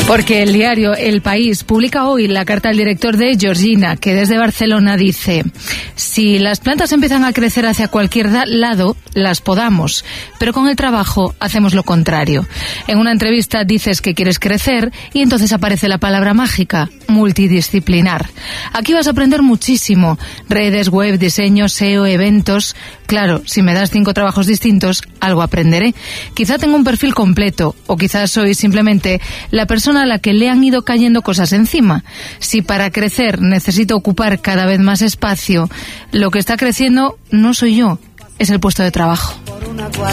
Porque el diario El País publica hoy la carta al director de Georgina, que desde Barcelona dice: si las plantas empiezan a crecer hacia cualquier lado, las podamos, pero con el trabajo hacemos lo contrario. En una entrevista dices que quieres crecer y entonces aparece la palabra mágica, multidisciplinar. Aquí vas a aprender muchísimo: redes, web, diseño, SEO, eventos. Claro, si me das 5 trabajos distintos, algo aprenderé. Quizá tengo un perfil completo, o quizás soy simplemente la persona a la que le han ido cayendo cosas encima. Si para crecer necesito ocupar cada vez más espacio, lo que está creciendo no soy yo, es el puesto de trabajo.